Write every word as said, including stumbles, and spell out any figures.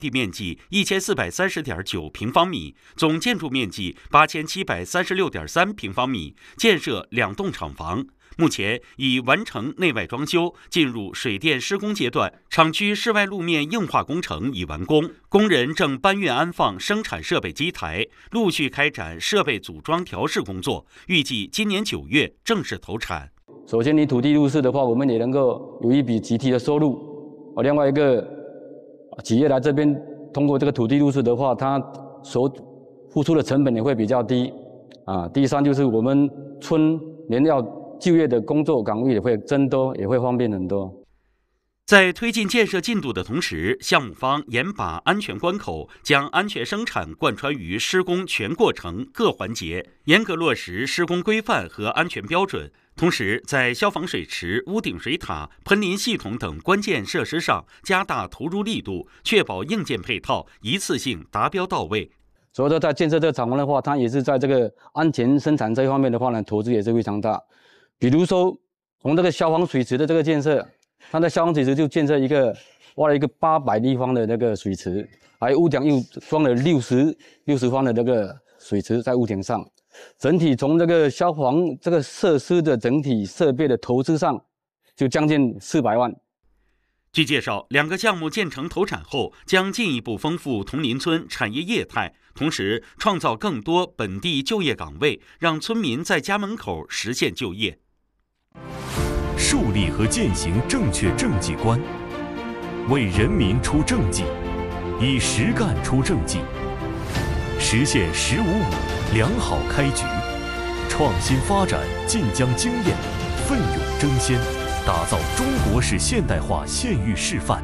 地面积一千四百三十点九平方米，总建筑面积八千七百三十六点三平方米，建设两栋厂房。目前已完成内外装修，进入水电施工阶段。厂区室外路面硬化工程已完工，工人正搬运安放生产设备机台，陆续开展设备组装调试工作，预计今年九月正式投产。 首先，你土地入市的话，我们也能够有一笔集体的收入。另外一个，企业来这边通过这个土地入市的话，它所付出的成本也会比较低。啊，第三就是我们村连要就业的工作岗位也会增多，也会方便很多。 在推进建设进度的同时，项目方严把安全关口，将安全生产贯穿于施工全过程各环节，严格落实施工规范和安全标准。同时，在消防水池、屋顶水塔、喷淋系统等关键设施上加大投入力度，确保硬件配套一次性达标到位。 所以说，在建设这个厂房的话，它也是在这个安全生产这一方面的话呢，投资也是非常大。比如说，从这个消防水池的这个建设，它的消防水池就建设一个挖了一个八百立方的那个水池，还有屋顶又装了六十六十方的那个水池在屋顶上。整体从这个消防这个设施的整体设备的投资上，就将近四百万。 据介绍，两个项目建成投产后，将进一步丰富桐林村产业业态，同时创造更多本地就业岗位，让村民在家门口实现就业。 树立和践行正确政绩观，为人民出政绩，以实干出政绩，实现“十五五”良好开局，创新发展晋江经验，奋勇争先，打造中国式现代化县域示范。